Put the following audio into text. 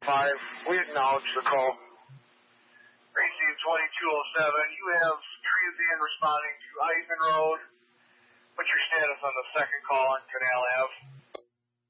5, we acknowledge the call. Racing 2207, you have transient responding to Eisen Road. What's your status on the second call on Canal Ave?